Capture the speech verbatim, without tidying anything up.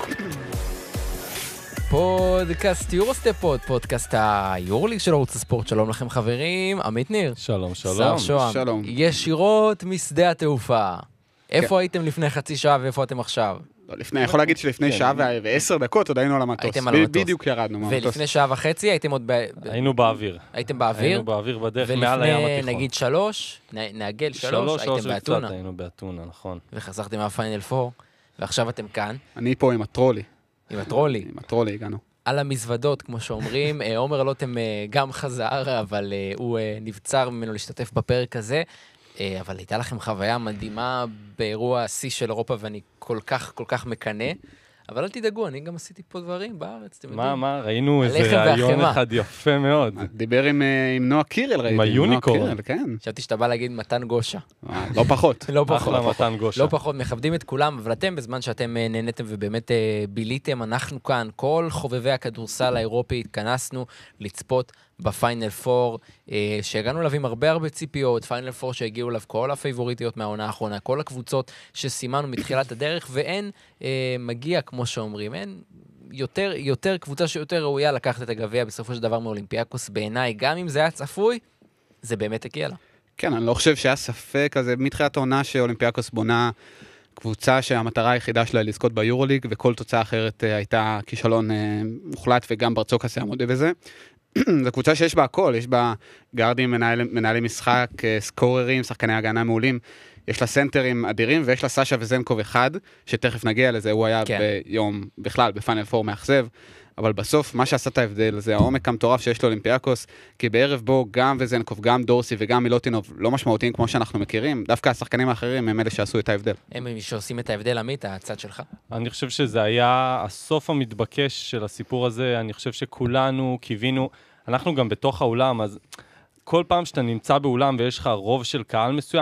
פודקאסט יורוסטפות, פודקאסט היורליג של ערוץ הספורט. שלום לכם חברים, עמית ניר. שלום, שלום. שר שוהם. שלום. ישירות משדה התעופה. איפה הייתם לפני חצי שעה ואיפה אתם עכשיו? לא, לפני, יכול להגיד שלפני שעה ועשר דקות עוד היינו על המטוס. הייתם על המטוס. בדיוק ירדנו מהמטוס. ולפני שעה וחצי הייתם עוד ב... היינו באוויר. הייתם באוויר? היינו באוויר בדרך מעל הים התיכון. ולפני נגיד שלוש, נ- נעגל שלוש, הייתם באתונה. היינו באתונה, נכון. וחזרתם מהפיינל פור, ועכשיו אתם כאן, אני פה עם הטרולי. עם הטרולי. עם הטרולי הגענו. על המזוודות, כמו שאומרים. אה, עומר לוטם אה, גם חזר, אבל אה, הוא אה, נבצר ממנו להשתתף בפרק הזה. אה, אבל הייתה לכם חוויה מדהימה באירוע השיא של אירופה, ואני כל כך, כל כך מקנה. אבל אל תדאגו, אני גם עשיתי פה דברים בארץ, אתם יודעים. מה, מה? ראינו הלחם איזה רעיון והחמאה. אחד יפה מאוד. דיבר עם, אה, עם נועה קירל, ראיתי. היוניקורן. נועה קירל, כן. חשבתי שאתה בא להגיד מתן גושה. אה, לא פחות. לא פחות. אחלה מתן גושה. לא פחות, מכבדים את כולם, אבל אתם, בזמן שאתם אה, נהניתם ובאמת אה, ביליתם, אנחנו כאן, כל חובבי הכדורסל האירופי, התכנסנו לצפות בפיינל פור, אה, שהגענו אליו עם הרבה הרבה ציפיות, פיינל פור שהגיעו אליו כל הפייבוריטיות מהעונה האחרונה, כל הקבוצות שסימנו מתחילת הדרך, ואין אה, מגיע, כמו שאומרים, אין יותר, יותר קבוצה שיותר ראויה לקחת את הגביע בסופו של דבר מאולימפיאקוס בעיניי, גם אם זה היה צפוי, זה באמת הגיע לה. כן, אני לא חושב שהיה ספק, אז מתחילת העונה שאולימפיאקוס בונה קבוצה שהמטרה היחידה שלה היא לזכות ביורוליג, וכל תוצאה אחרת אה, הייתה כישלון אה, מוחלט, וגם ברצוקס היה מודה בזה. זו קבוצה שיש בה הכל, יש בה גארדים, מנהלי, מנהלי משחק, סקוררים, שחקני הגנה מעולים, יש לה סנטרים אדירים, ויש לה סשה וזנקוב אחד, שתכף נגיע לזה, הוא היה כן. ביום, בכלל, בפיינל פור מאכזב, אבל בסוף, מה שעשה את ההבדל, זה העומק המטורף שיש לאולימפיאקוס, כי בערב בו גם וזנקוב, גם דורסי וגם מילוטינוב, לא משמעותיים כמו שאנחנו מכירים, דווקא השחקנים האחרים הם אלה שעשו את ההבדל. הם מי שעושים את ההבדל, עמית, הצד שלך. אני חושב שזה היה הסוף המתבקש של הסיפור הזה, אני חושב שכולנו קיווינו, אנחנו גם בתוך האולם, אז כל פעם שאתה נמצא באולם ויש לך רוב של קהל מסוים,